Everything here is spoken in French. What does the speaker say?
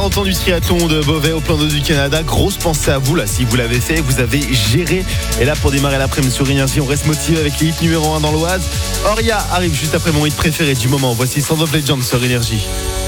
40 ans du triathlon de Beauvais au plan d'eau du Canada. Grosse pensée à vous là, si vous l'avez fait, vous avez géré. Et là, pour démarrer l'après-midi sur Énergie, on reste motivé avec les hits numéro 1 dans l'Oise. Oria arrive juste après mon hit préféré du moment. Voici Sound of Legend sur Énergie.